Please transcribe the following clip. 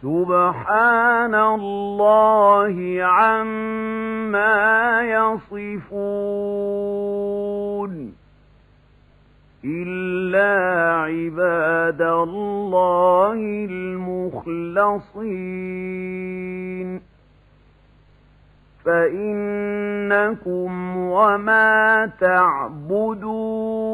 سبحان الله عما يصفون إلا عباد الله المخلصين فإنكم وما تعبدون